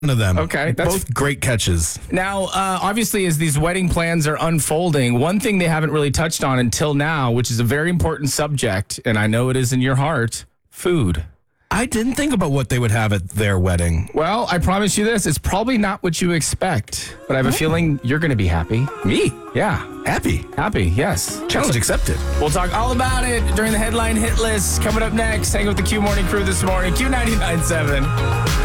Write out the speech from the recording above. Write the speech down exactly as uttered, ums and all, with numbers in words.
of them. Okay, that's- Both great catches. Now, uh, obviously, as these wedding plans are unfolding, one thing they haven't really touched on until now, which is a very important subject, and I know it is in your heart, food. I didn't think about what they would have at their wedding. Well, I promise you this, it's probably not what you expect, but I have a feeling you're going to be happy. Me? Yeah. Happy. Happy, yes. Challenge accepted. We'll talk all about it during the headline hit list. Coming up next, hang with the Q Morning Crew this morning. Q ninety-nine point seven.